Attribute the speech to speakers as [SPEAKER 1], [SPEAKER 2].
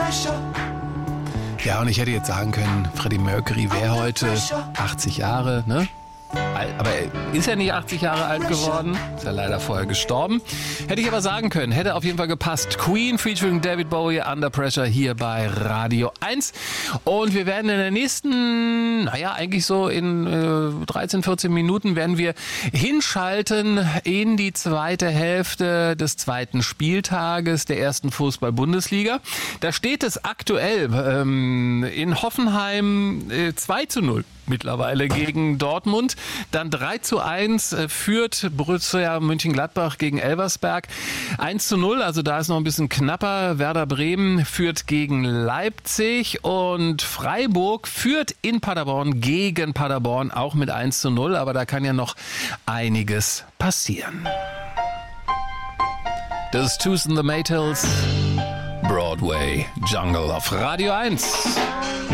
[SPEAKER 1] Ja, und ich hätte jetzt sagen können, Freddie Mercury wäre heute 80 Jahre, ne? Aber ist er nicht 80 Jahre alt geworden? Ist ja leider vorher gestorben. Hätte ich aber sagen können, hätte auf jeden Fall gepasst. Queen featuring David Bowie, Under Pressure hier bei Radio 1. Und wir werden in der nächsten, eigentlich so in 13, 14 Minuten werden wir hinschalten in die zweite Hälfte des zweiten Spieltages der ersten Fußball-Bundesliga. Da steht es aktuell in Hoffenheim 2:0. Mittlerweile gegen Dortmund. Dann 3:1 führt Borussia Mönchengladbach gegen Elversberg. 1:0, also da ist noch ein bisschen knapper. Werder Bremen führt gegen Leipzig und Freiburg führt in Paderborn gegen Paderborn auch mit 1:0. Aber da kann ja noch einiges passieren. Das ist Tooth and the Maytals, Broadway Jungle auf Radio 1.